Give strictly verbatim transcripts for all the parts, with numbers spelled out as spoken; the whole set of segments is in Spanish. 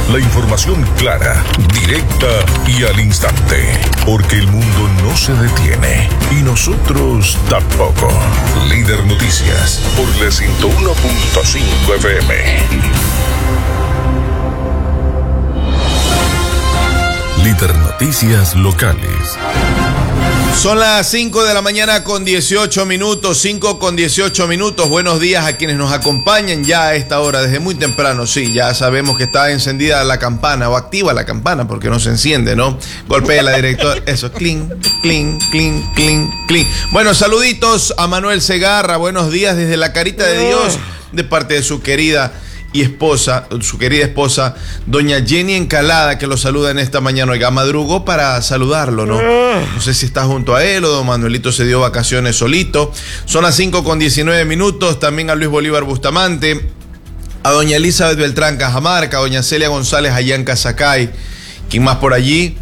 La información clara, directa y al instante. Porque el mundo no se detiene. Y nosotros tampoco. Líder Noticias, por la ciento uno punto cinco F M. Líder Noticias locales. Son las cinco de la mañana con dieciocho minutos, cinco con dieciocho minutos. Buenos días a quienes nos acompañan ya a esta hora, desde muy temprano. Sí, ya sabemos que está encendida la campana o activa la campana porque no se enciende, ¿no? Golpea la directora. Eso, clink, clink, clink, clink, clink. Bueno, saluditos a Manuel Segarra. Buenos días desde la Carita de Dios, de parte de su querida y esposa, su querida esposa, doña Jenny Encalada, que lo saluda en esta mañana. Oiga, madrugó para saludarlo, ¿no? No sé si está junto a él o don Manuelito se dio vacaciones solito. Son las cinco con diecinueve minutos. También a Luis Bolívar Bustamante, a doña Elizabeth Beltrán Cajamarca, a doña Celia González allá en Casacay. ¿Quién más por allí?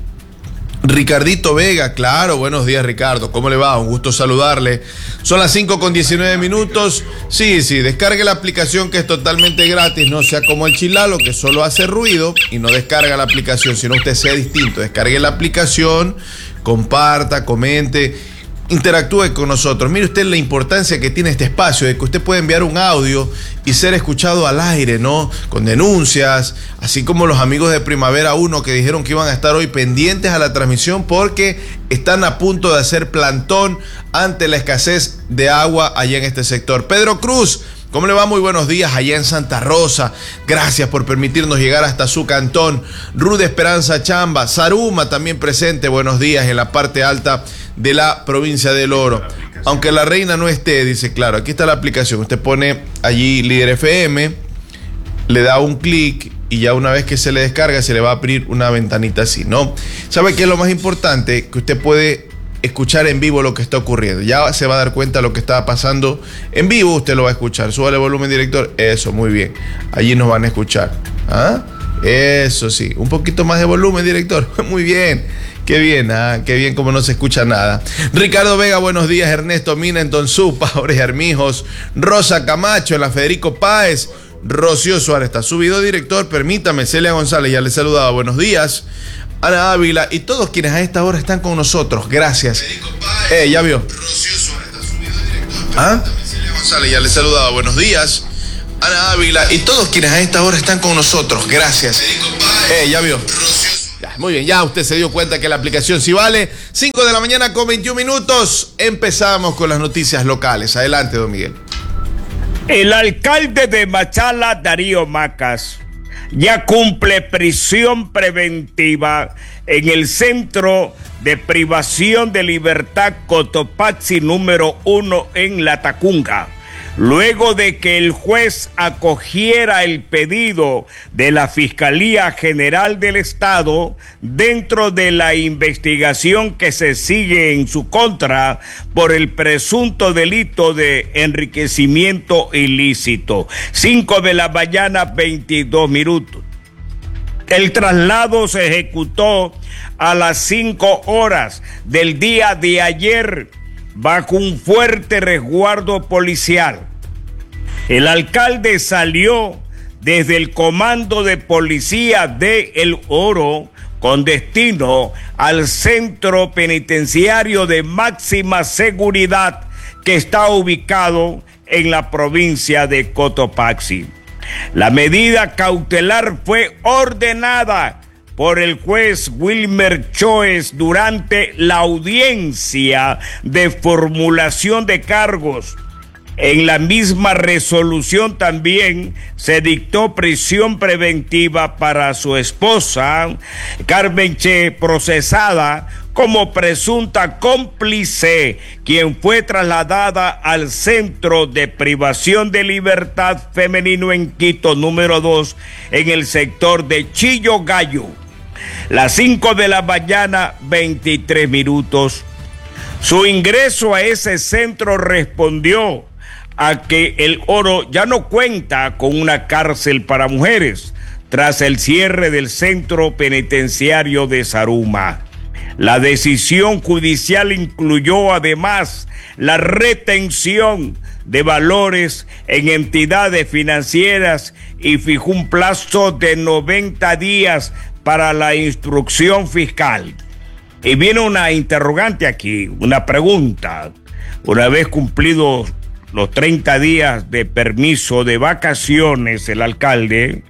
Ricardito Vega, claro, buenos días Ricardo, ¿cómo le va? Un gusto saludarle. Son las cinco con diecinueve minutos. Sí, sí, descargue la aplicación que es totalmente gratis, no sea como el Chilalo que solo hace ruido y no descarga la aplicación, sino usted sea distinto. Descargue la aplicación, comparta, comente, interactúe con nosotros. Mire usted la importancia que tiene este espacio, de que usted puede enviar un audio y ser escuchado al aire, ¿no? Con denuncias, así como los amigos de Primavera uno que dijeron que iban a estar hoy pendientes a la transmisión porque están a punto de hacer plantón ante la escasez de agua allá en este sector. Pedro Cruz, ¿cómo le va? Muy buenos días allá en Santa Rosa. Gracias por permitirnos llegar hasta su cantón. Rude Esperanza Chamba, Saruma también presente. Buenos días en la parte alta de la provincia del Oro. Aunque la reina no esté, dice, claro, aquí está la aplicación. Usted pone allí Líder F M, le da un clic y ya una vez que se le descarga se le va a abrir una ventanita así, ¿no? ¿Sabe qué es lo más importante? Que usted puede escuchar en vivo lo que está ocurriendo. Ya se va a dar cuenta de lo que está pasando en vivo, usted lo va a escuchar. Súbale volumen, director. Eso, muy bien. Allí nos van a escuchar. ¿Ah? Eso sí. Un poquito más de volumen, director. Muy bien. Qué bien, ¿ah? Qué bien como no se escucha nada. Ricardo Vega, buenos días. Ernesto Mina en Tonsupa, Jorge Armijos, Rosa Camacho en la Federico Páez, Rocío Suárez. Está subido, director. Permítame, Celia González, ya le saludaba. Buenos días. Ana Ávila y todos quienes a esta hora están con nosotros. Gracias. Eh, ya vio. Rocío Suárez, está subido, director. ¿Ah? Celia González, ya le saludaba. Buenos días. Ana Ávila y todos quienes a esta hora están con nosotros. Gracias. Eh, ya vio. Ya, muy bien, ya usted se dio cuenta que la aplicación sí vale. cinco de la mañana con veintiún minutos. Empezamos con las noticias locales. Adelante, don Miguel. El alcalde de Machala, Darío Macas, ya cumple prisión preventiva en el Centro de Privación de Libertad Cotopaxi número uno en La Tacunga, luego de que el juez acogiera el pedido de la Fiscalía General del Estado dentro de la investigación que se sigue en su contra por el presunto delito de enriquecimiento ilícito. cinco de la mañana, veintidós minutos. El traslado se ejecutó a las cinco horas del día de ayer bajo un fuerte resguardo policial. El alcalde salió desde el comando de policía de El Oro con destino al centro penitenciario de máxima seguridad que está ubicado en la provincia de Cotopaxi. La medida cautelar fue ordenada por el juez Wilmer Choes durante la audiencia de formulación de cargos. En la misma resolución también se dictó prisión preventiva para su esposa, Carmen Che, procesada como presunta cómplice, quien fue trasladada al Centro de Privación de Libertad Femenino en Quito, número dos, en el sector de Chillo Gallo. Las cinco de la mañana, veintitrés minutos. Su ingreso a ese centro respondió a que El Oro ya no cuenta con una cárcel para mujeres tras el cierre del centro penitenciario de Saruma. La decisión judicial incluyó además la retención de valores en entidades financieras y fijó un plazo de noventa días para la instrucción fiscal. Y viene una interrogante aquí, una pregunta. Una vez cumplidos los treinta días de permiso de vacaciones, el alcalde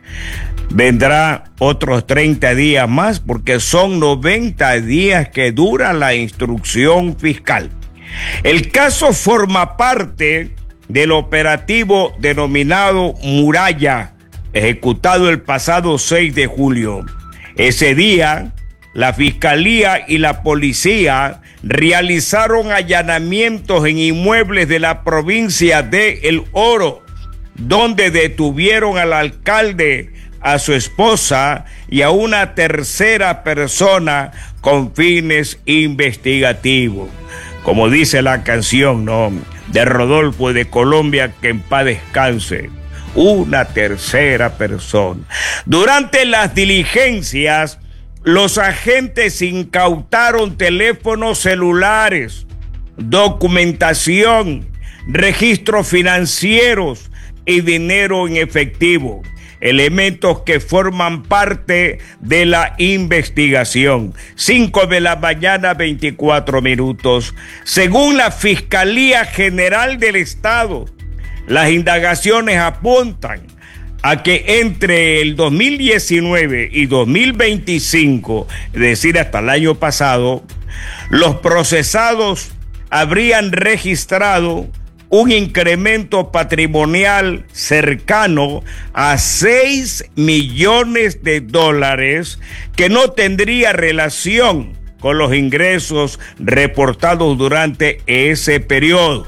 vendrá otros treinta días más, porque son noventa días que dura la instrucción fiscal. El caso forma parte del operativo denominado Muralla, ejecutado el pasado seis de julio. Ese día, la Fiscalía y la Policía realizaron allanamientos en inmuebles de la provincia de El Oro, donde detuvieron al alcalde, a su esposa y a una tercera persona con fines investigativos. Como dice la canción, ¿no?, de Rodolfo de Colombia, que en paz descanse, una tercera persona. Durante las diligencias, los agentes incautaron teléfonos celulares, documentación, registros financieros y dinero en efectivo, elementos que forman parte de la investigación. Cinco de la mañana, veinticuatro minutos. Según la Fiscalía General del Estado, las indagaciones apuntan a que entre el dos mil diecinueve y dos mil veinticinco, es decir, hasta el año pasado, los procesados habrían registrado un incremento patrimonial cercano a seis millones de dólares que no tendría relación con los ingresos reportados durante ese periodo.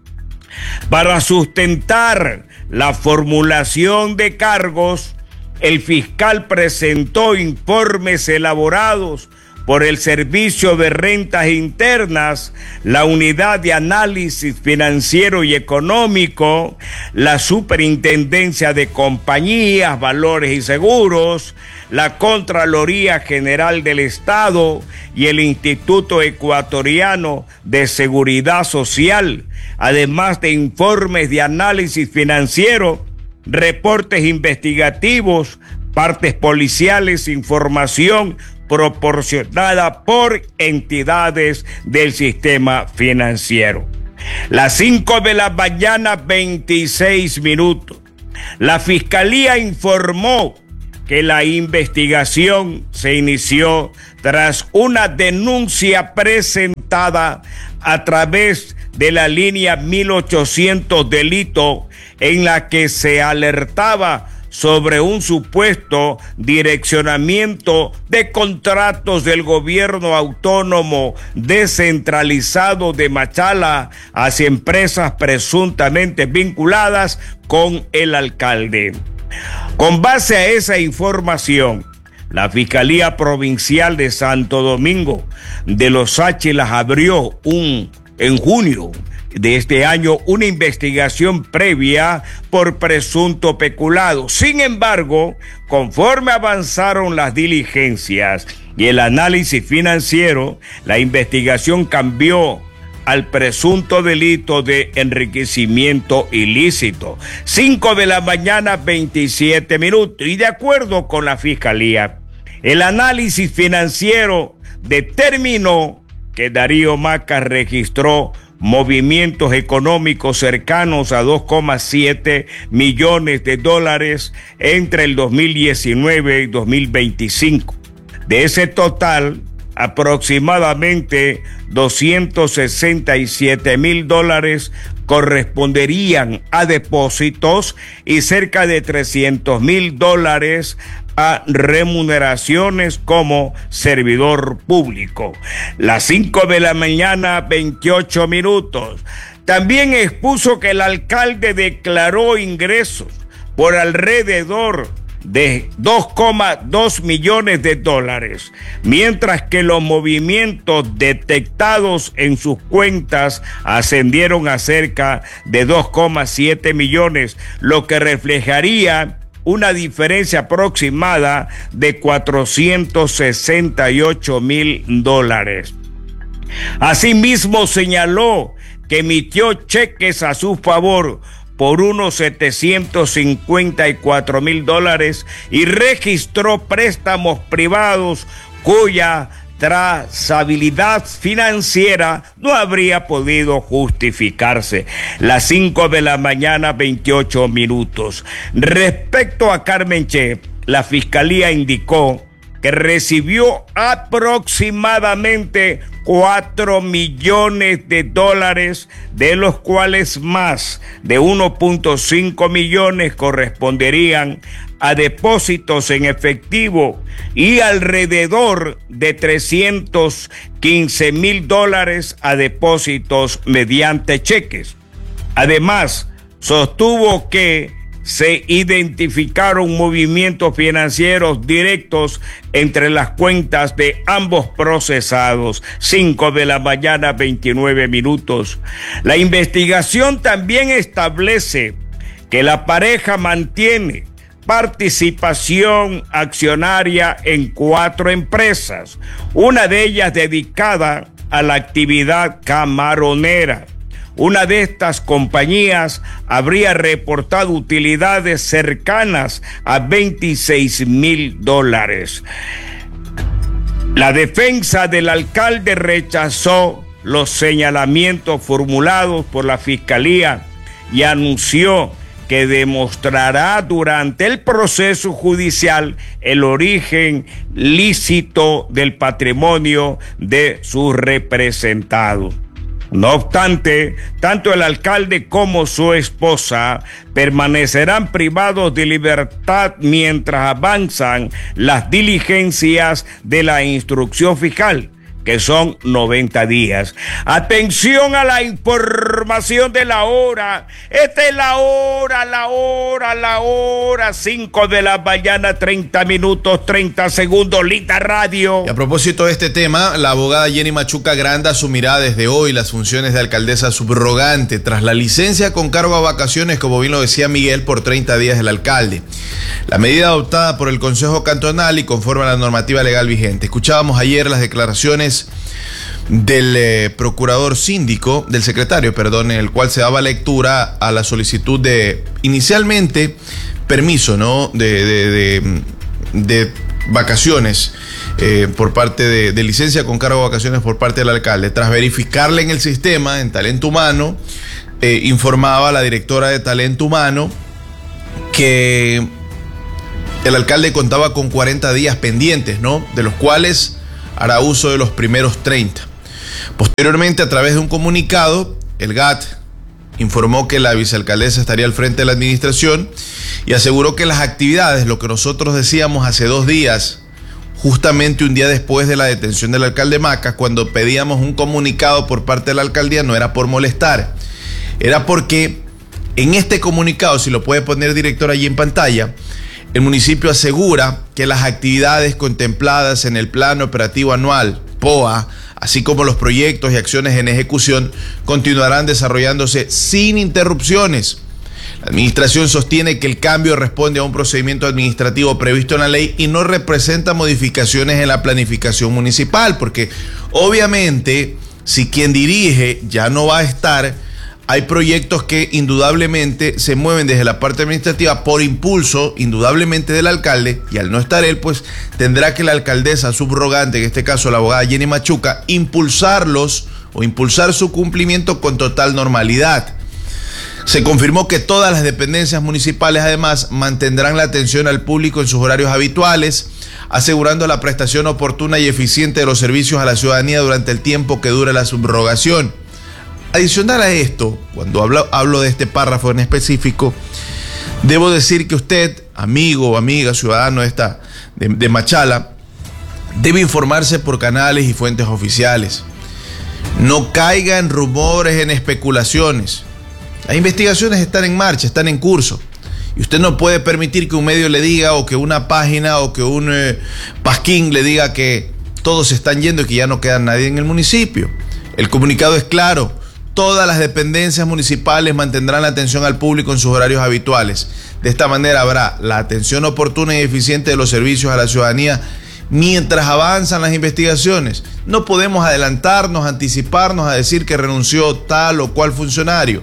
Para sustentar la formulación de cargos, el fiscal presentó informes elaborados por el Servicio de Rentas Internas, la Unidad de Análisis Financiero y Económico, la Superintendencia de Compañías, Valores y Seguros, la Contraloría General del Estado y el Instituto Ecuatoriano de Seguridad Social, además de informes de análisis financiero, reportes investigativos, partes policiales, información proporcionada por entidades del sistema financiero. Las cinco de la mañana, veintiséis minutos. La Fiscalía informó que la investigación se inició tras una denuncia presentada a través de la línea mil ochocientos delito, en la que se alertaba sobre un supuesto direccionamiento de contratos del gobierno autónomo descentralizado de Machala hacia empresas presuntamente vinculadas con el alcalde. Con base a esa información, la Fiscalía Provincial de Santo Domingo de los Áchilas abrió un, en junio de este año, una investigación previa por presunto peculado. Sin embargo, conforme avanzaron las diligencias y el análisis financiero, la investigación cambió al presunto delito de enriquecimiento ilícito. Cinco de la mañana, veintisiete minutos. Y de acuerdo con la Fiscalía, el análisis financiero determinó que Darío Macas registró movimientos económicos cercanos a dos coma siete millones de dólares entre el dos mil diecinueve y dos mil veinticinco. De ese total, aproximadamente doscientos sesenta y siete mil dólares corresponderían a depósitos y cerca de trescientos mil dólares a remuneraciones como servidor público. Las cinco de la mañana, veintiocho minutos. También expuso que el alcalde declaró ingresos por alrededor de dos coma dos millones de dólares, mientras que los movimientos detectados en sus cuentas ascendieron a cerca de dos coma siete millones, lo que reflejaría una diferencia aproximada de cuatrocientos sesenta y ocho mil dólares. Asimismo, señaló que emitió cheques a su favor por unos setecientos cincuenta y cuatro mil dólares y registró préstamos privados cuya trazabilidad financiera no habría podido justificarse. Las cinco de la mañana, veintiocho minutos. Respecto a Carmen Che, la Fiscalía indicó que recibió aproximadamente cuatro millones de dólares, de los cuales más de uno punto cinco millones corresponderían a depósitos en efectivo y alrededor de trescientos quince mil dólares a depósitos mediante cheques. Además, sostuvo que se identificaron movimientos financieros directos entre las cuentas de ambos procesados. Cinco de la mañana, veintinueve minutos. La investigación también establece que la pareja mantiene participación accionaria en cuatro empresas, una de ellas dedicada a la actividad camaronera. Una de estas compañías habría reportado utilidades cercanas a veintiséis mil dólares. La defensa del alcalde rechazó los señalamientos formulados por la Fiscalía y anunció que demostrará durante el proceso judicial el origen lícito del patrimonio de su representado. No obstante, tanto el alcalde como su esposa permanecerán privados de libertad mientras avanzan las diligencias de la instrucción fiscal, que son noventa días. Atención a la información de la hora. Esta es la hora, la hora, la hora. cinco de la mañana, treinta minutos, treinta segundos. Lita Radio. Y a propósito de este tema, la abogada Jenny Machuca Granda asumirá desde hoy las funciones de alcaldesa subrogante tras la licencia con cargo a vacaciones, como bien lo decía Miguel, por treinta días del alcalde. La medida adoptada por el Consejo Cantonal y conforme a la normativa legal vigente. Escuchábamos ayer las declaraciones del eh, procurador síndico, del secretario, perdón, en el cual se daba lectura a la solicitud de, inicialmente, permiso, ¿no? De, de, de, de vacaciones eh, por parte de, de licencia con cargo a vacaciones por parte del alcalde. Tras verificarle en el sistema, en Talento Humano, eh, informaba a la directora de Talento Humano que el alcalde contaba con cuarenta días pendientes, ¿no? De los cuales hará uso de los primeros treinta. Posteriormente, a través de un comunicado, el G A T informó que la vicealcaldesa estaría al frente de la administración y aseguró que las actividades, lo que nosotros decíamos hace dos días, justamente un día después de la detención del alcalde Macas, cuando pedíamos un comunicado por parte de la alcaldía, no era por molestar, era porque en este comunicado, si lo puede poner director allí en pantalla, el municipio asegura que las actividades contempladas en el Plan Operativo Anual, P O A, así como los proyectos y acciones en ejecución, continuarán desarrollándose sin interrupciones. La administración sostiene que el cambio responde a un procedimiento administrativo previsto en la ley y no representa modificaciones en la planificación municipal, porque obviamente si quien dirige ya no va a estar, hay proyectos que indudablemente se mueven desde la parte administrativa por impulso, indudablemente, del alcalde, y al no estar él, pues tendrá que la alcaldesa subrogante, en este caso la abogada Jenny Machuca, impulsarlos o impulsar su cumplimiento con total normalidad. Se confirmó que todas las dependencias municipales además mantendrán la atención al público en sus horarios habituales, asegurando la prestación oportuna y eficiente de los servicios a la ciudadanía durante el tiempo que dure la subrogación. Adicional a esto, cuando hablo, hablo de este párrafo en específico, debo decir que usted, amigo o amiga, ciudadano de, esta, de, de Machala, debe informarse por canales y fuentes oficiales. No caiga en rumores, en especulaciones. Las investigaciones están en marcha, están en curso. Y usted no puede permitir que un medio le diga, o que una página, o que un eh, pasquín le diga que todos se están yendo y que ya no queda nadie en el municipio. El comunicado es claro. todas las dependencias municipales mantendrán la atención al público en sus horarios habituales. De esta manera habrá la atención oportuna y eficiente de los servicios a la ciudadanía mientras avanzan las investigaciones. No podemos adelantarnos, anticiparnos a decir que renunció tal o cual funcionario.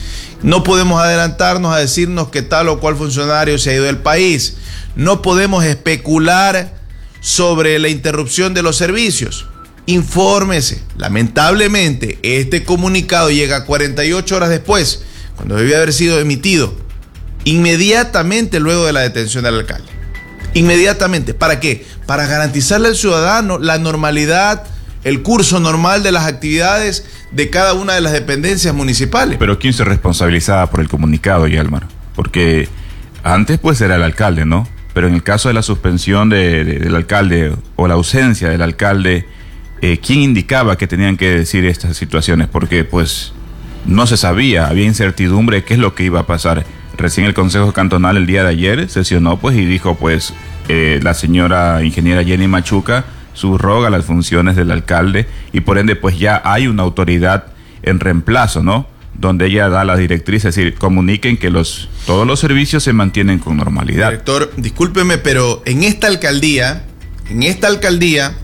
No podemos adelantarnos a decirnos que tal o cual funcionario se ha ido del país. No podemos especular sobre la interrupción de los servicios. Infórmese. Lamentablemente, este comunicado llega cuarenta y ocho horas después, cuando debía haber sido emitido inmediatamente luego de la detención del alcalde. Inmediatamente. ¿Para qué? Para garantizarle al ciudadano la normalidad, el curso normal de las actividades de cada una de las dependencias municipales. Pero ¿quién se responsabilizaba por el comunicado, Yalmar? Porque antes pues era el alcalde, ¿no? Pero en el caso de la suspensión de, de, del alcalde o la ausencia del alcalde, eh, ¿quién indicaba que tenían que decir estas situaciones? Porque pues no se sabía, había incertidumbre de qué es lo que iba a pasar. Recién el Consejo Cantonal el día de ayer sesionó pues y dijo pues eh, la señora ingeniera Jenny Machuca subroga las funciones del alcalde y por ende pues ya hay una autoridad en reemplazo, ¿no? Donde ella da la directriz, es decir, comuniquen que los todos los servicios se mantienen con normalidad. Director, discúlpeme, pero en esta alcaldía, en esta alcaldía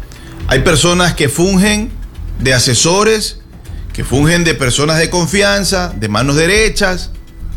hay personas que fungen de asesores, que fungen de personas de confianza, de manos derechas,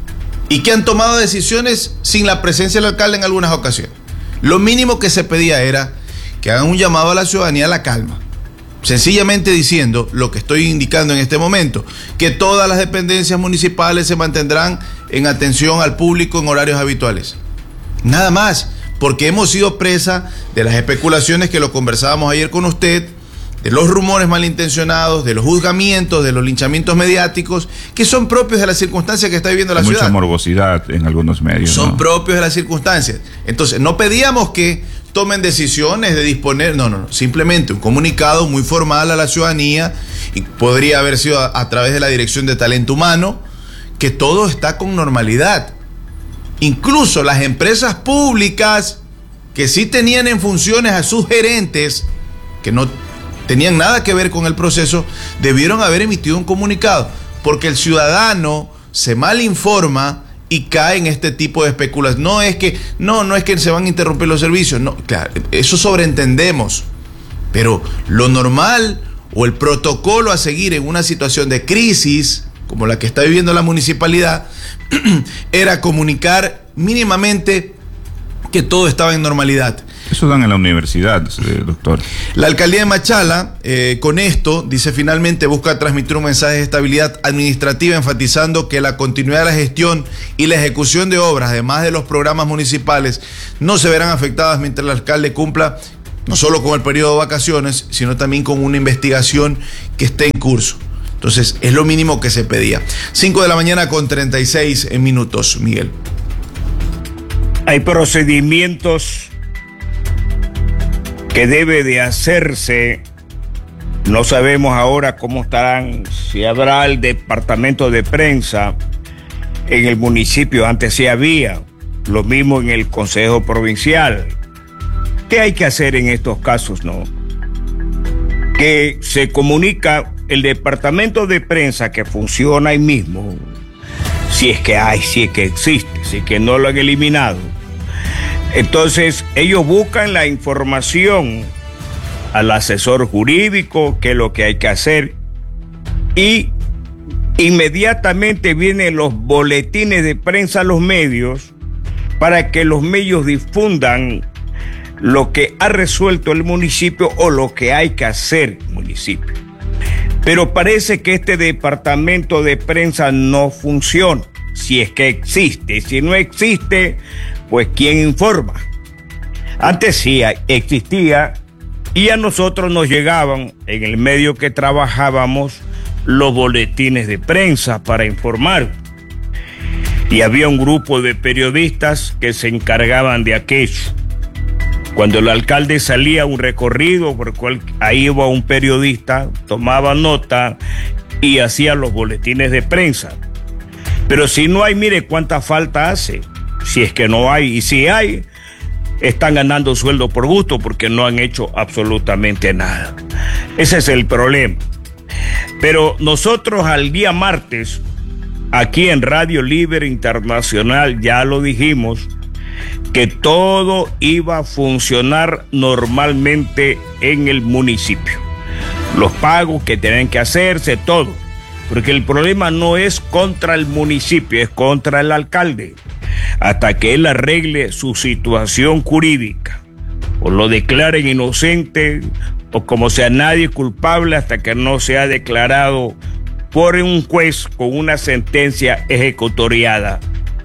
y que han tomado decisiones sin la presencia del alcalde en algunas ocasiones. Lo mínimo que se pedía era que hagan un llamado a la ciudadanía a la calma. Sencillamente diciendo lo que estoy indicando en este momento, que todas las dependencias municipales se mantendrán en atención al público en horarios habituales. Nada más, porque hemos sido presa de las especulaciones que lo conversábamos ayer con usted, de los rumores malintencionados, de los juzgamientos, de los linchamientos mediáticos, que son propios de las circunstancias que está viviendo la Mucha ciudad. Mucha morbosidad en algunos medios. Son ¿no? propios de las circunstancias. Entonces, no pedíamos que tomen decisiones de disponer, no, no, no, simplemente un comunicado muy formal a la ciudadanía, y podría haber sido a, a través de la Dirección de Talento Humano, que todo está con normalidad. Incluso las empresas públicas que sí tenían en funciones a sus gerentes, que no tenían nada que ver con el proceso, debieron haber emitido un comunicado, porque el ciudadano se malinforma y cae en este tipo de especulación. No es que, no, no es que se van a interrumpir los servicios, no, claro, eso sobreentendemos, pero lo normal o el protocolo a seguir en una situación de crisis como la que está viviendo la municipalidad era comunicar mínimamente que todo estaba en normalidad. Eso dan en la universidad, doctor. La alcaldía de Machala, eh, con esto, dice finalmente, busca transmitir un mensaje de estabilidad administrativa, enfatizando que la continuidad de la gestión y la ejecución de obras, además de los programas municipales, no se verán afectadas mientras el alcalde cumpla no solo con el periodo de vacaciones, sino también con una investigación que esté en curso. Entonces, es lo mínimo que se pedía. cinco de la mañana con treinta y seis minutos, Miguel. Hay procedimientos que debe de hacerse. No sabemos ahora cómo estarán, si habrá el departamento de prensa en el municipio, antes sí había, lo mismo en el Consejo Provincial. ¿Qué hay que hacer en estos casos, no? Que se comunica el departamento de prensa que funciona ahí mismo, si es que hay, si es que existe, si es que no lo han eliminado. Entonces, ellos buscan la información al asesor jurídico, qué es lo que hay que hacer, y inmediatamente vienen los boletines de prensa a los medios para que los medios difundan lo que ha resuelto el municipio o lo que hay que hacer el municipio. Pero parece que este departamento de prensa no funciona, si es que existe. Si no existe, pues ¿quién informa? Antes sí existía y a nosotros nos llegaban, en el medio que trabajábamos, los boletines de prensa para informar. Y había un grupo de periodistas que se encargaban de aquello. Cuando el alcalde salía a un recorrido, por el cual ahí iba un periodista, tomaba nota y hacía los boletines de prensa. Pero si no hay, mire cuánta falta hace. Si es que no hay, y si hay, están ganando sueldo por gusto porque no han hecho absolutamente nada. Ese es el problema. Pero nosotros al día martes, aquí en Radio Libre Internacional, ya lo dijimos, que todo iba a funcionar normalmente en el municipio. Los pagos que tienen que hacerse, todo. Porque el problema no es contra el municipio, es contra el alcalde. Hasta que él arregle su situación jurídica, o lo declaren inocente, o como sea nadie culpable, hasta que no sea declarado por un juez con una sentencia ejecutoriada.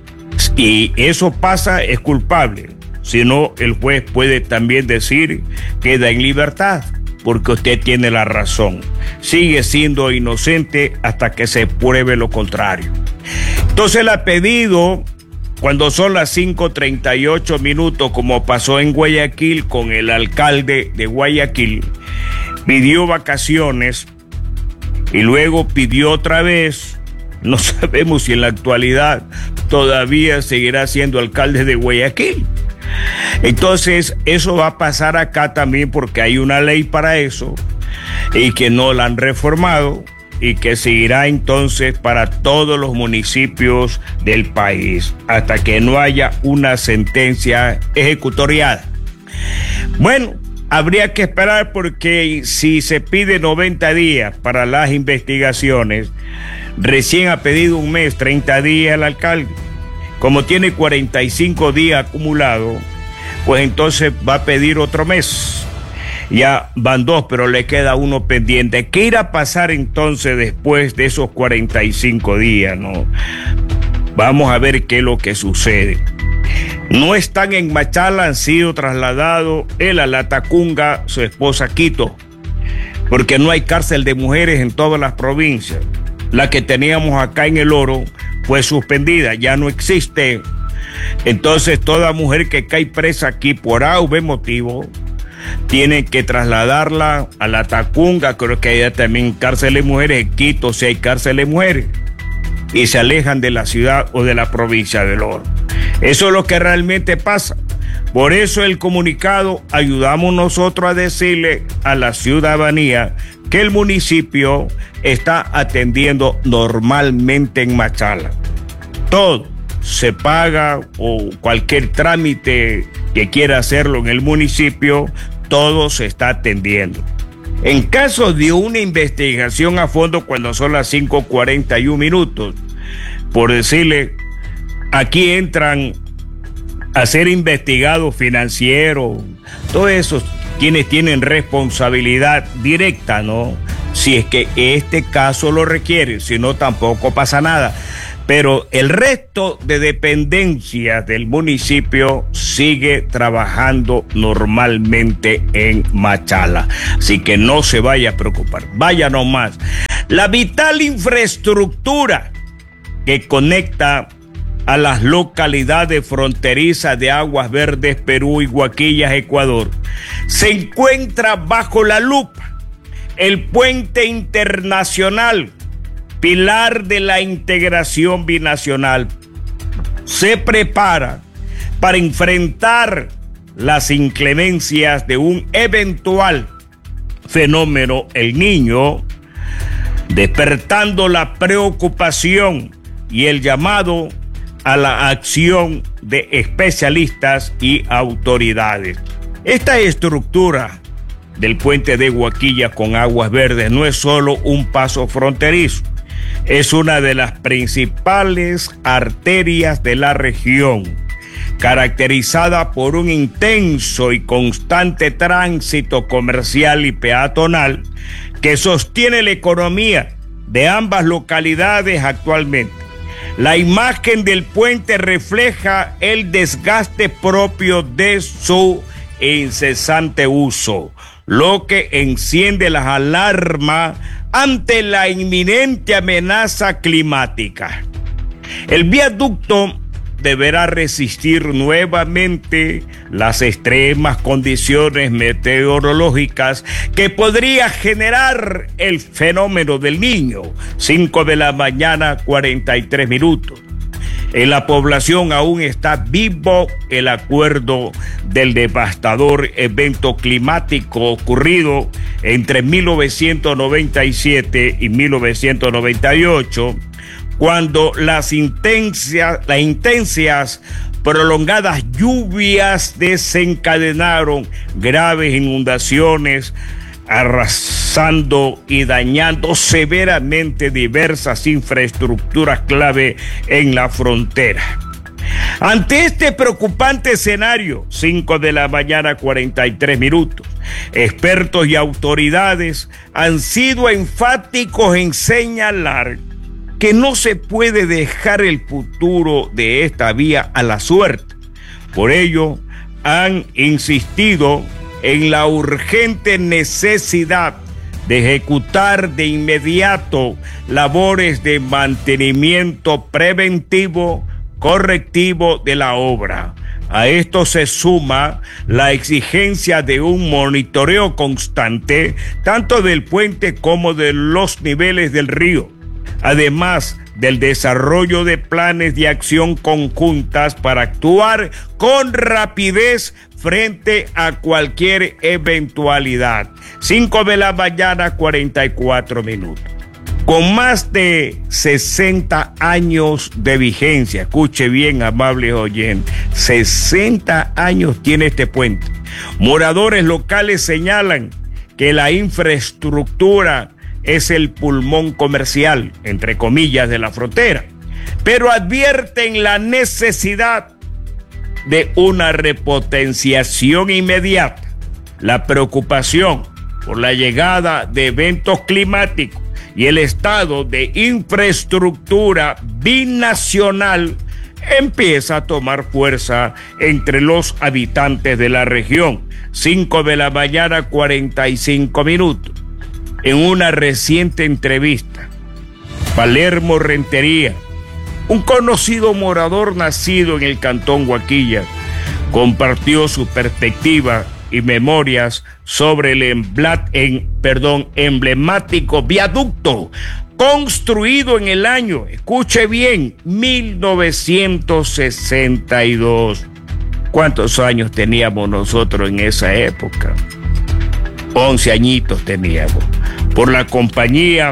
Y eso pasa, es culpable. Si no, el juez puede también decir queda en libertad, porque usted tiene la razón. Sigue siendo inocente hasta que se pruebe lo contrario. Entonces él ha pedido, cuando son las cinco treinta y ocho minutos, como pasó en Guayaquil con el alcalde de Guayaquil, pidió vacaciones y luego pidió otra vez. No sabemos si en la actualidad todavía seguirá siendo alcalde de Guayaquil. Entonces eso va a pasar acá también, porque hay una ley para eso y que no la han reformado, y que seguirá entonces para todos los municipios del país hasta que no haya una sentencia ejecutoriada. Bueno, habría que esperar, porque si se pide noventa días para las investigaciones, recién ha pedido un mes, treinta días el alcalde. Como tiene cuarenta y cinco días acumulados, pues entonces va a pedir otro mes. Ya van dos, pero le queda uno pendiente. ¿Qué irá a pasar entonces después de esos cuarenta y cinco días, no? Vamos a ver qué es lo que sucede. No están en Machala, han sido trasladados él a La Tacunga, su esposa Quito, porque no hay cárcel de mujeres en todas las provincias. La que teníamos acá en El Oro fue suspendida, ya no existe. Entonces toda mujer que cae presa aquí por A o B motivo, tienen que trasladarla a La Tacunga. Creo que hay también cárcel de mujeres, en Quito si hay cárcel de mujeres, y se alejan de la ciudad o de la provincia del Oro. Eso es lo que realmente pasa. Por eso el comunicado, ayudamos nosotros a decirle a la ciudadanía que el municipio está atendiendo normalmente en Machala. Todo se paga, o cualquier trámite que quiera hacerlo en el municipio, todo se está atendiendo. En caso de una investigación a fondo, cuando son las cinco cuarenta y un minutos, por decirle, aquí entran a ser investigados financieros, todos esos quienes tienen responsabilidad directa, ¿no? Si es que este caso lo requiere, si no tampoco pasa nada. Pero el resto de dependencias del municipio sigue trabajando normalmente en Machala. Así que no se vaya a preocupar, vaya nomás. La vital infraestructura que conecta a las localidades fronterizas de Aguas Verdes, Perú, y Guaquillas, Ecuador, se encuentra bajo la lupa. El puente internacional, pilar de la integración binacional, se prepara para enfrentar las inclemencias de un eventual fenómeno El Niño, despertando la preocupación y el llamado a la acción de especialistas y autoridades. Esta estructura del puente de Guaquillas con Aguas Verdes no es solo un paso fronterizo, es una de las principales arterias de la región, caracterizada por un intenso y constante tránsito comercial y peatonal que sostiene la economía de ambas localidades actualmente. La imagen del puente refleja el desgaste propio de su incesante uso, lo que enciende las alarmas ante la inminente amenaza climática. El viaducto deberá resistir nuevamente las extremas condiciones meteorológicas que podría generar el fenómeno del Niño. cinco de la mañana, cuarenta y tres minutos. En la población aún está vivo el acuerdo del devastador evento climático ocurrido entre mil novecientos noventa y siete y mil novecientos noventa y ocho, cuando las intensas, las intensas prolongadas lluvias desencadenaron graves inundaciones, arrasando y dañando severamente diversas infraestructuras clave en la frontera. Ante este preocupante escenario, cinco de la mañana, cuarenta y tres minutos, expertos y autoridades han sido enfáticos en señalar que no se puede dejar el futuro de esta vía a la suerte. Por ello, han insistido en la urgente necesidad de ejecutar de inmediato labores de mantenimiento preventivo, correctivo de la obra. A esto se suma la exigencia de un monitoreo constante, tanto del puente como de los niveles del río, además del desarrollo de planes de acción conjuntas para actuar con rapidez frente a cualquier eventualidad. cinco de la mañana, cuarenta y cuatro minutos. Con más de sesenta años de vigencia, escuche bien, amables oyentes, sesenta años tiene este puente. Moradores locales señalan que la infraestructura es el pulmón comercial, entre comillas, de la frontera, pero advierten la necesidad de una repotenciación inmediata. La preocupación por la llegada de eventos climáticos y el estado de infraestructura binacional empieza a tomar fuerza entre los habitantes de la región. cinco de la mañana, cuarenta y cinco minutos. En una reciente entrevista, Palermo Rentería, un conocido morador nacido en el cantón Guaquillas, compartió su perspectiva y memorias sobre el emblat, en, perdón, emblemático viaducto construido en el año, escuche bien, mil novecientos sesenta y dos. ¿Cuántos años teníamos nosotros en esa época? once añitos teníamos. Por la compañía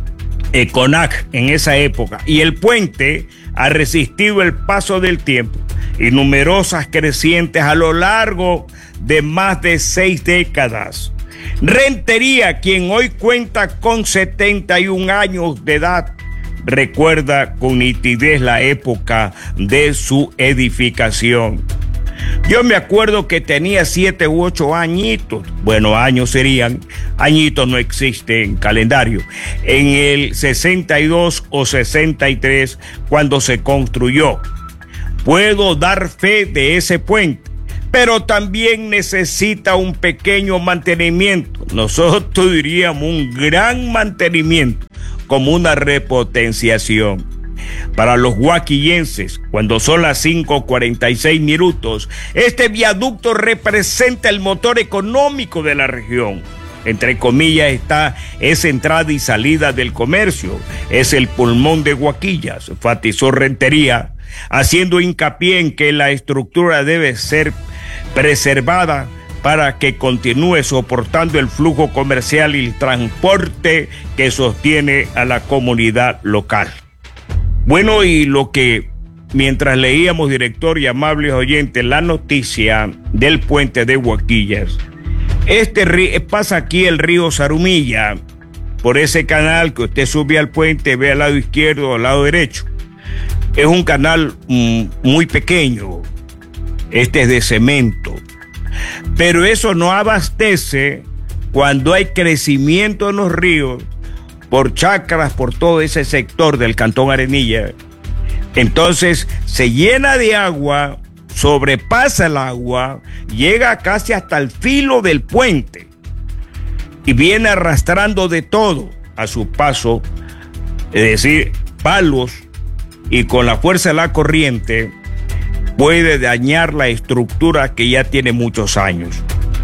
Econac en esa época, y el puente ha resistido el paso del tiempo y numerosas crecientes a lo largo de más de seis décadas. Rentería, quien hoy cuenta con setenta y un años de edad, recuerda con nitidez la época de su edificación. Yo me acuerdo que tenía siete u ocho añitos, bueno, años serían, añitos no existe en calendario, en el sesenta y dos o sesenta y tres cuando se construyó. Puedo dar fe de ese puente, pero también necesita un pequeño mantenimiento, nosotros diríamos un gran mantenimiento, como una repotenciación. Para los guaquillenses, cuando son las cinco cuarenta y seis minutos, este viaducto representa el motor económico de la región. Entre comillas está esa entrada y salida del comercio, es el pulmón de Guaquillas, enfatizó Rentería, haciendo hincapié en que la estructura debe ser preservada para que continúe soportando el flujo comercial y el transporte que sostiene a la comunidad local. Bueno, y lo que, mientras leíamos, director y amables oyentes, la noticia del puente de Guaquillas, este río, pasa aquí el río Zarumilla, por ese canal que usted sube al puente, ve al lado izquierdo o al lado derecho. Es un canal mm, muy pequeño, este es de cemento, pero eso no abastece cuando hay crecimiento en los ríos, por chacras, por todo ese sector del Cantón Arenilla. Entonces se llena de agua, sobrepasa el agua, llega casi hasta el filo del puente y viene arrastrando de todo a su paso, es decir, palos, y con la fuerza de la corriente puede dañar la estructura que ya tiene muchos años.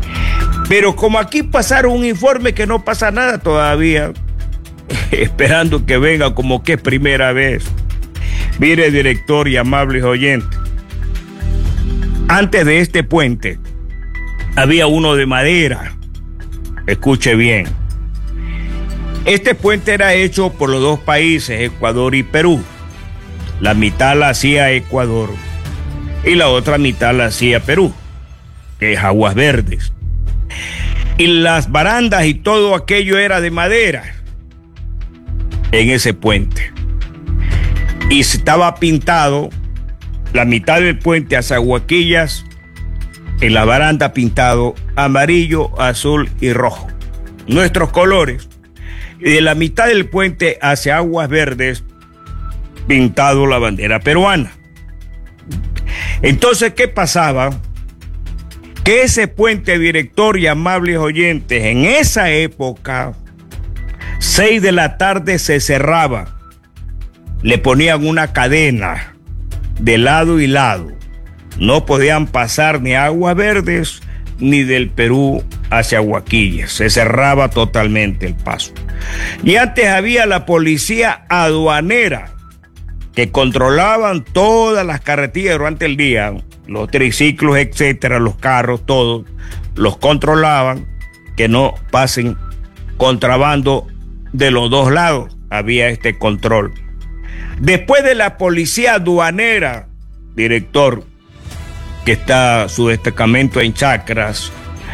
Pero como aquí pasaron un informe que no pasa nada todavía, esperando que venga como que es primera vez. Mire, director y amables oyentes, antes de este puente había uno de madera. Escuche bien. Este puente era hecho por los dos países, Ecuador y Perú. La mitad la hacía Ecuador y la otra mitad la hacía Perú, que es Aguas Verdes. Y las barandas y todo aquello era de madera en ese puente. Y estaba pintado la mitad del puente hacia Aguaquillas, en la baranda pintado amarillo, azul y rojo, nuestros colores. Y de la mitad del puente hacia Aguas Verdes, pintado la bandera peruana. Entonces, ¿qué pasaba? Que ese puente, director y amables oyentes, en esa época, seis de la tarde se cerraba. Le ponían una cadena de lado y lado. No podían pasar ni Aguas Verdes ni del Perú hacia Aguaquillas. Se cerraba totalmente el paso. Y antes había la policía aduanera que controlaban todas las carreteras durante el día, los triciclos, etcétera, los carros, todos los controlaban, que no pasen contrabando de los dos lados. Había este control. Después de la policía aduanera, director, que está su destacamento en Chacras,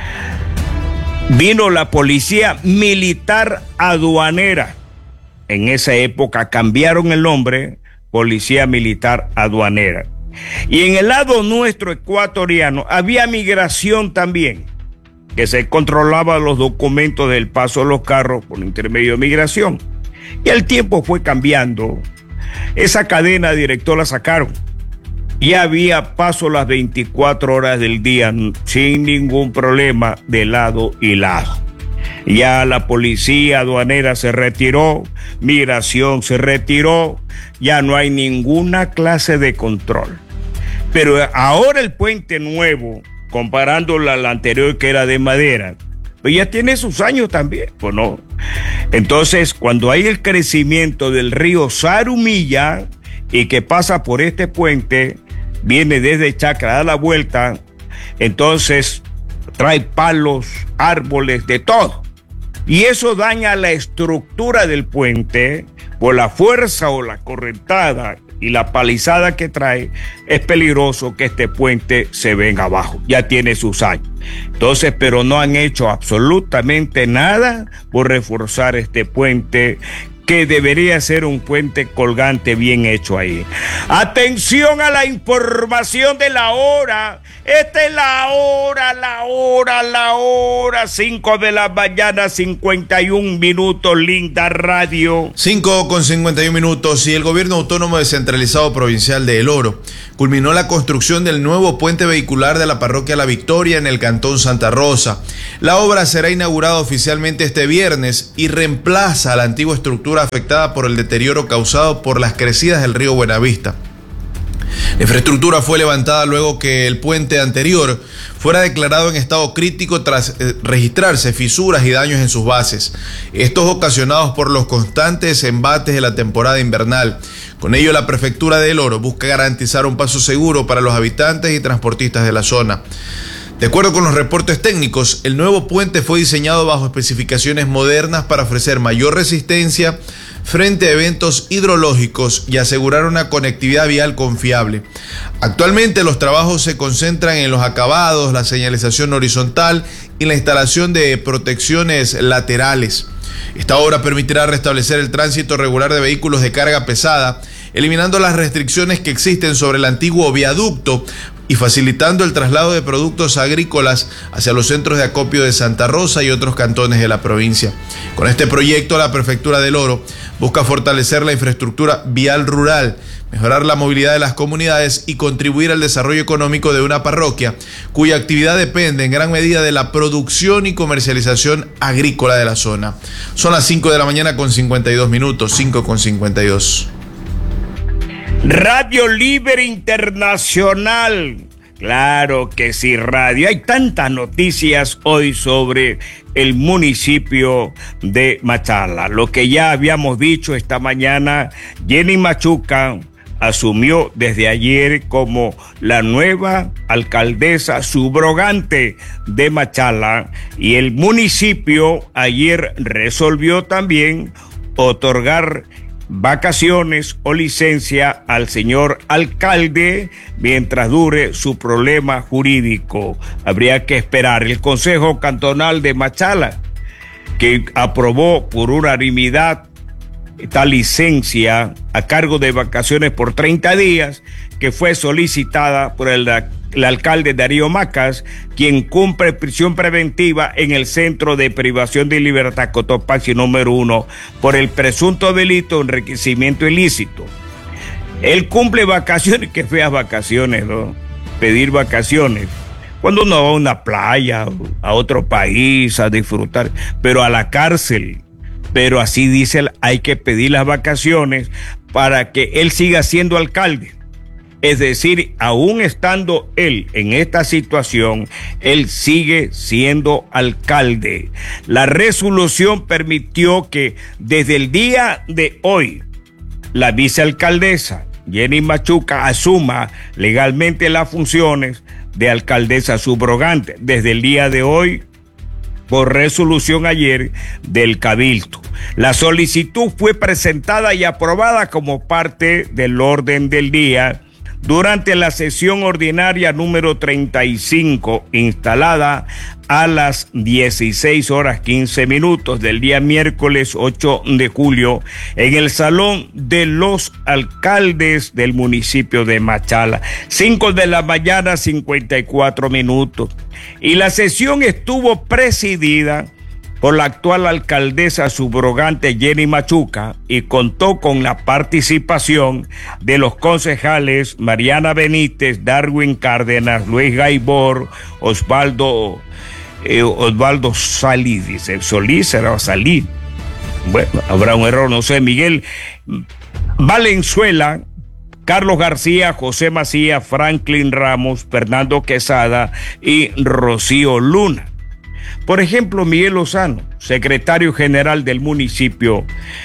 vino la policía militar aduanera. En esa época cambiaron el nombre, policía militar aduanera. Y en el lado nuestro ecuatoriano había migración también, que se controlaba los documentos del paso de los carros por intermedio de migración. Y el tiempo fue cambiando. Esa cadena, director, la sacaron. Y había paso las veinticuatro horas del día sin ningún problema de lado y lado. Ya la policía aduanera se retiró, migración se retiró, ya no hay ninguna clase de control. Pero ahora el puente nuevo, comparándola a la anterior que era de madera, pues ya tiene sus años también, pues no. Entonces, cuando hay el crecimiento del río Zarumilla y que pasa por este puente, viene desde Chacra, da la vuelta, entonces trae palos, árboles, de todo. Y eso daña la estructura del puente por la fuerza o la correntada y la palizada que trae. Es peligroso que este puente se venga abajo. Ya tiene sus años. Entonces, pero no han hecho absolutamente nada por reforzar este puente, que debería ser un puente colgante bien hecho ahí. Atención a la información de la hora. Esta es la hora, la hora, la hora. cinco de la mañana, cincuenta y un minutos, linda radio. cinco con cincuenta y un minutos. Y el gobierno autónomo descentralizado provincial de El Oro culminó la construcción del nuevo puente vehicular de la parroquia La Victoria en el cantón Santa Rosa. La obra será inaugurada oficialmente este viernes y reemplaza a la antigua estructura afectada por el deterioro causado por las crecidas del río Buenavista. La infraestructura fue levantada luego que el puente anterior fuera declarado en estado crítico tras eh, registrarse fisuras y daños en sus bases, estos ocasionados por los constantes embates de la temporada invernal. Con ello, la prefectura de El Oro busca garantizar un paso seguro para los habitantes y transportistas de la zona. De acuerdo con los reportes técnicos, el nuevo puente fue diseñado bajo especificaciones modernas para ofrecer mayor resistencia frente a eventos hidrológicos y asegurar una conectividad vial confiable. Actualmente los trabajos se concentran en los acabados, la señalización horizontal y la instalación de protecciones laterales. Esta obra permitirá restablecer el tránsito regular de vehículos de carga pesada, eliminando las restricciones que existen sobre el antiguo viaducto y facilitando el traslado de productos agrícolas hacia los centros de acopio de Santa Rosa y otros cantones de la provincia. Con este proyecto, la Prefectura del Oro busca fortalecer la infraestructura vial rural, mejorar la movilidad de las comunidades y contribuir al desarrollo económico de una parroquia cuya actividad depende en gran medida de la producción y comercialización agrícola de la zona. Son las cinco de la mañana con cincuenta y dos minutos, cinco con cincuenta y dos. Radio Libre Internacional. Claro que sí, radio. Hay tantas noticias hoy sobre el municipio de Machala. Lo que ya habíamos dicho esta mañana, Jenny Machuca asumió desde ayer como la nueva alcaldesa subrogante de Machala, y el municipio ayer resolvió también otorgar vacaciones o licencia al señor alcalde mientras dure su problema jurídico. Habría que esperar. El Consejo Cantonal de Machala, que aprobó por unanimidad esta licencia a cargo de vacaciones por treinta días, que fue solicitada por el, el alcalde Darío Macas, quien cumple prisión preventiva en el Centro de Privación de Libertad Cotopaxi número uno por el presunto delito de enriquecimiento ilícito. Él cumple vacaciones, qué feas vacaciones, ¿no? Pedir vacaciones. Cuando uno va a una playa, a otro país, a disfrutar, pero a la cárcel. Pero así dice él, hay que pedir las vacaciones para que él siga siendo alcalde. Es decir, aún estando él en esta situación, él sigue siendo alcalde. La resolución permitió que desde el día de hoy, la vicealcaldesa Jenny Machuca asuma legalmente las funciones de alcaldesa subrogante. Desde el día de hoy, por resolución ayer del Cabildo. La solicitud fue presentada y aprobada como parte del orden del día durante la sesión ordinaria número treinta y cinco, instalada a las dieciséis horas quince minutos del día miércoles ocho de julio en el Salón de los Alcaldes del municipio de Machala. cinco de la mañana, cincuenta y cuatro minutos. Y la sesión estuvo presidida por la actual alcaldesa subrogante Jenny Machuca y contó con la participación de los concejales Mariana Benítez, Darwin Cárdenas, Luis Gaibor, Osvaldo, eh, Osvaldo Salí, dice, Solís era Salí. Bueno, habrá un error, no sé, Miguel Valenzuela, Carlos García, José Macías, Franklin Ramos, Fernando Quesada y Rocío Luna. Por ejemplo, Miguel Lozano, secretario general del municipio,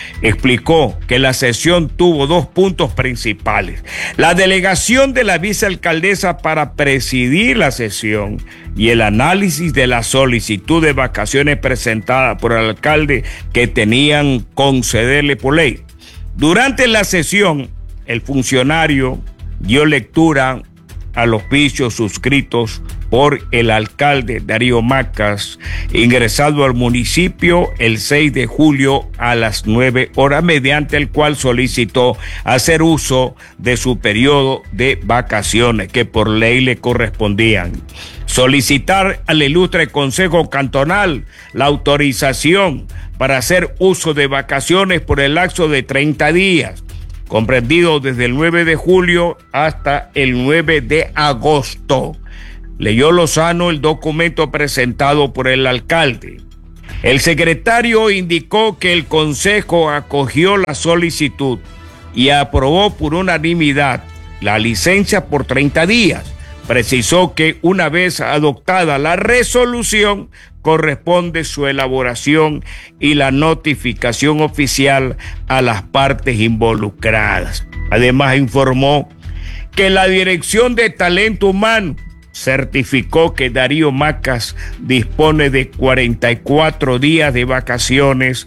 explicó que la sesión tuvo dos puntos principales: la delegación de la vicealcaldesa para presidir la sesión y el análisis de la solicitud de vacaciones presentada por el alcalde que tenían concederle por ley. Durante la sesión, el funcionario dio lectura al oficio suscritos por el alcalde Darío Macas, ingresado al municipio el seis de julio a las nueve horas, mediante el cual solicitó hacer uso de su periodo de vacaciones que por ley le correspondían. Solicitar al ilustre Consejo Cantonal la autorización para hacer uso de vacaciones por el lapso de treinta días, comprendido desde el nueve de julio hasta el nueve de agosto. Leyó Lozano el documento presentado por el alcalde. El secretario indicó que el consejo acogió la solicitud y aprobó por unanimidad la licencia por treinta días. Precisó que una vez adoptada la resolución, corresponde su elaboración y la notificación oficial a las partes involucradas. Además, informó que la Dirección de Talento Humano certificó que Darío Macas dispone de cuarenta y cuatro días de vacaciones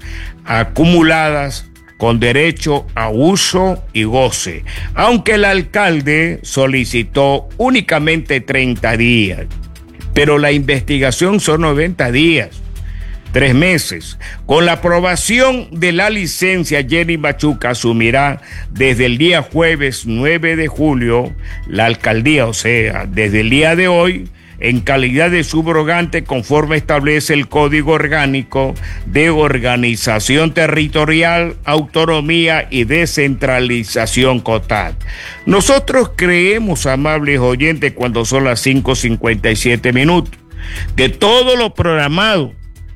acumuladas con derecho a uso y goce, aunque el alcalde solicitó únicamente treinta días. Pero la investigación son noventa días, tres meses. Con la aprobación de la licencia, Jenny Machuca asumirá desde el día jueves nueve de julio la alcaldía, o sea, desde el día de hoy, en calidad de subrogante, conforme establece el Código Orgánico de Organización Territorial, Autonomía y Descentralización COTAD. Nosotros creemos, amables oyentes, cuando son las cinco cincuenta y siete minutos, de todo lo programado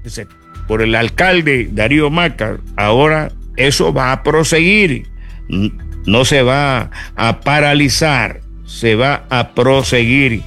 por el alcalde Darío Macas, ahora eso va a proseguir, no se va a paralizar, se va a proseguir.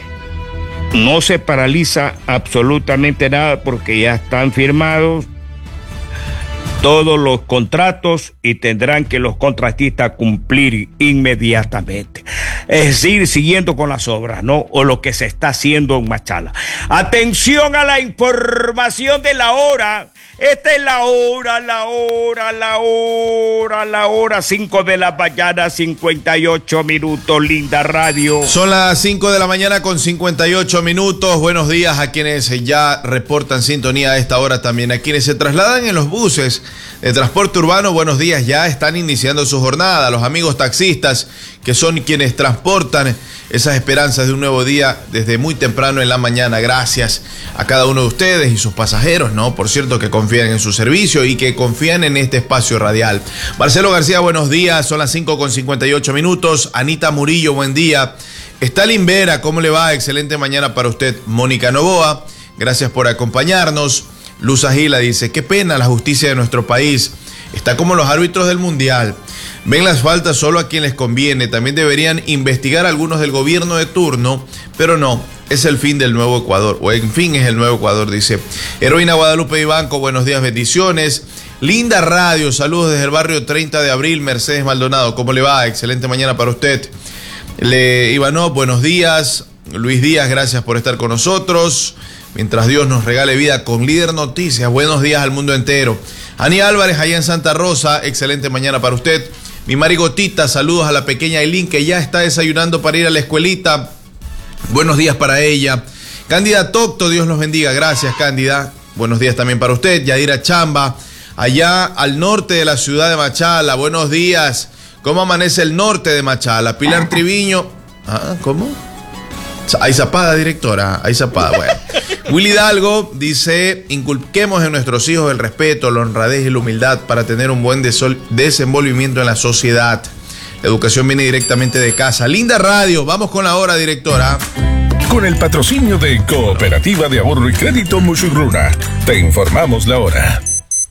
No se paraliza absolutamente nada porque ya están firmados todos los contratos y tendrán que los contratistas cumplir inmediatamente. Es decir, siguiendo con las obras, ¿no? O lo que se está haciendo en Machala. Atención a la información de la hora. Esta es la hora, la hora, la hora, la hora, cinco de la mañana, cincuenta y ocho minutos, linda radio. Son las cinco de la mañana con cincuenta y ocho minutos. Buenos días a quienes ya reportan sintonía a esta hora también. A quienes se trasladan en los buses de transporte urbano, buenos días, ya están iniciando su jornada. Los amigos taxistas, que son quienes transportan esas esperanzas de un nuevo día desde muy temprano en la mañana. Gracias a cada uno de ustedes y sus pasajeros, ¿no? Por cierto, que confían en su servicio y que confían en este espacio radial. Marcelo García, buenos días. Son las cinco con cincuenta y ocho minutos. Anita Murillo, buen día. Stalin Vera, ¿cómo le va? Excelente mañana para usted. Mónica Novoa, gracias por acompañarnos. Luz Agila dice, qué pena la justicia de nuestro país. Está como los árbitros del Mundial. Ven las faltas solo a quien les conviene. También deberían investigar a algunos del gobierno de turno, pero no, es el fin del nuevo Ecuador, o en fin es el nuevo Ecuador, dice. Heroína Guadalupe Ibanco, buenos días, bendiciones. Linda radio, saludos desde el barrio treinta de abril, Mercedes Maldonado, ¿cómo le va? Excelente mañana para usted. Le Ivanov, buenos días. Luis Díaz, gracias por estar con nosotros. Mientras Dios nos regale vida con Líder Noticias, buenos días al mundo entero. Ani Álvarez, allá en Santa Rosa, excelente mañana para usted. Mi Marigotita, saludos a la pequeña Eileen, que ya está desayunando para ir a la escuelita. Buenos días para ella. Cándida Tocto, Dios los bendiga. Gracias, Cándida. Buenos días también para usted. Yadira Chamba, allá al norte de la ciudad de Machala. Buenos días. ¿Cómo amanece el norte de Machala? Pilar Triviño. Ah, ¿cómo? Hay zapada, directora. Hay zapada, bueno. Willy Hidalgo dice, inculquemos en nuestros hijos el respeto, la honradez y la humildad para tener un buen desenvolvimiento en la sociedad. La educación viene directamente de casa. Linda radio, vamos con la hora, directora. Con el patrocinio de Cooperativa de Ahorro y Crédito Musurruna, te informamos la hora.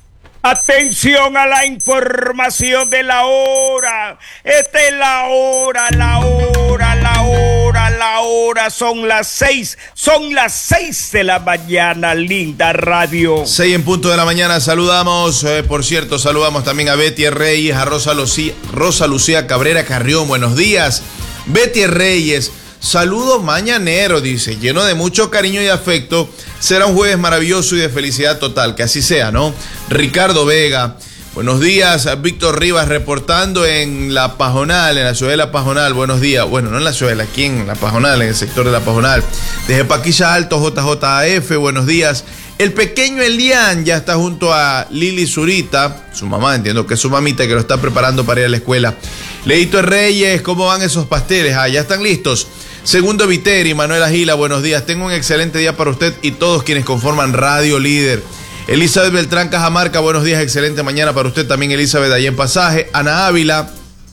Atención a la información de la hora. Esta es la hora, la hora, la hora, la hora. Son las seis, son las seis de la mañana, linda radio. Seis en punto de la mañana, saludamos, eh, por cierto, saludamos también a Betty Reyes, a Rosa Lucía, Rosa Lucía Cabrera Carrión, buenos días. Betty Reyes, saludos mañanero, dice, lleno de mucho cariño y afecto. Será un jueves maravilloso y de felicidad total, que así sea, ¿no? Ricardo Vega, buenos días. Víctor Rivas reportando en La Pajonal, en la ciudad de La Pajonal, buenos días. Bueno, no en la ciudad, aquí en La Pajonal, en el sector de La Pajonal. Desde Paquilla Alto, J J A F, buenos días. El pequeño Elian ya está junto a Lili Zurita, su mamá, entiendo que es su mamita que lo está preparando para ir a la escuela. Leito Reyes, ¿cómo van esos pasteles? Ah, ya están listos. Segundo Viteri, Manuel Agila, buenos días. Tengo un excelente día para usted y todos quienes conforman Radio Líder. Elizabeth Beltrán Cajamarca, buenos días, excelente mañana para usted también, Elizabeth, allá en Pasaje. Ana Ávila,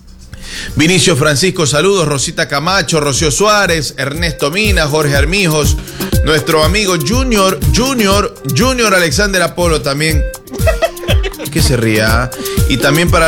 Vinicio Francisco, saludos. Rosita Camacho, Rocío Suárez, Ernesto Mina, Jorge Armijos, nuestro amigo Junior, Junior, Junior Alexander Apolo también. ¿Qué se ría? Y también para